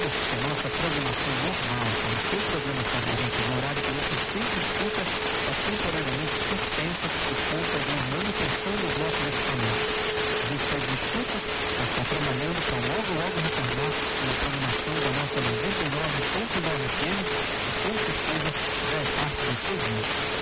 que a nossa programação normal, com a sua programação favorita, no horário que você sempre escuta, está temporariamente suspensa por conta da manutenção do bloco de equipamento. A gente pede desculpa, mas está trabalhando para logo retornar na programação da nossa 99.9 FM, e com certeza já é parte do seu dia.